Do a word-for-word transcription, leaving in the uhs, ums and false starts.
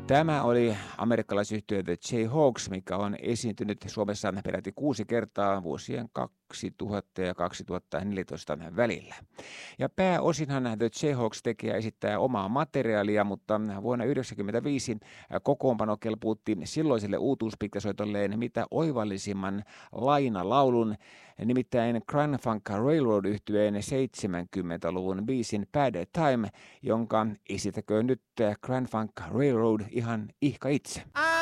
Tämä oli amerikkalaisyhtye The Jayhawks, mikä on esiintynyt Suomessa peräti kuusi kertaa vuosien kaksituhatta ja kaksituhattaneljätoista välillä. Ja pääosinhan The Jayhawks tekee ja esittää omaa materiaalia, mutta vuonna yhdeksänkymmentäviisi kokoonpano kelpuutti silloiselle uutuuspikkasoitolleen mitä oivallisimman lainalaulun, nimittäin Grand Funk Railroad-yhtyeen seitsemänkymmentäluvun biisin Bad Time, jonka esitäköön nyt Grand Funk Railroad ihan ihka itse.